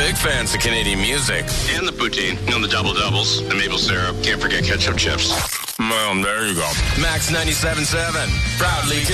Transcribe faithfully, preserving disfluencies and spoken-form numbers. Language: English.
big fans of Canadian music. And the poutine, you know, the double doubles, the maple syrup. Can't forget ketchup chips. Well, there you go. Max ninety-seven point seven, proudly